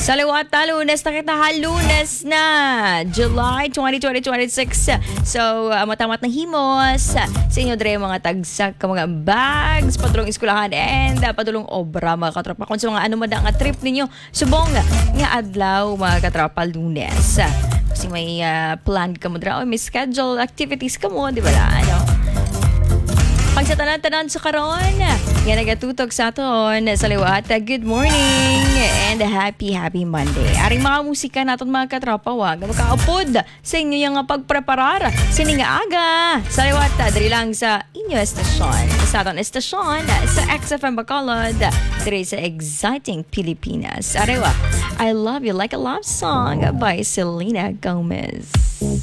Sa liwata, lunes na kita ha, lunes na July 2026. So, matamat na himos sa inyo dre mga tagsak ka mga bags, padulong iskulahan and padulong obra mga katropa. Kung sa mga ano nga trip ninyo, subong nga adlaw mga katropa lunes. Kasi may plan ka mo dra, may schedule activities ka mo, di ba la? Ano? Pag sa tanan-tanan sa karon, yan nagatutog sa aton sa liwat. Good morning and happy Monday. Aring mga musika naton mga katropa, wag makaupod sa inyo yung pagpreparar sa nga aga. Sa liwat, dali lang sa inyo estasyon. Sa aton estasyon, sa XFM Bacolod, dali sa Exciting Pilipinas. Arewa, I Love You Like a Love Song by Selena Gomez.